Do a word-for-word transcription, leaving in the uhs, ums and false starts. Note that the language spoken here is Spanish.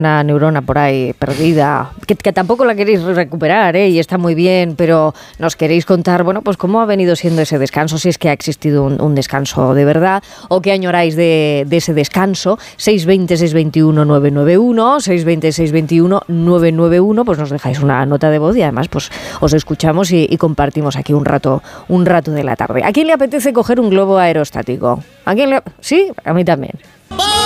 una neurona por ahí perdida, que, que tampoco la queréis recuperar, ¿eh? Y está muy bien, pero nos queréis contar, bueno, pues cómo ha venido siendo ese descanso, si es que ha existido un, un descanso de verdad, o qué añoráis de, de ese descanso. seis dos cero, seis dos uno, nueve nueve uno, seis dos cero, seis dos uno, nueve nueve uno, pues nos dejáis una nota de voz y además pues os escuchamos y, y compartimos aquí un rato, un rato de la tarde. ¿A quién le apetece coger un globo aerostático? ¿A quién le... Sí, a mí también.